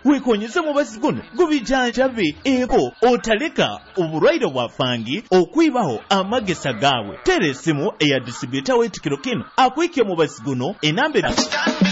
wekonyeze mubazi guno gubijanjabe ebo otaleka obulwaire bwa fangi okwibaho amagesa gawe tere simu eya distributor wetikiro kino akwike mubazi guno enambe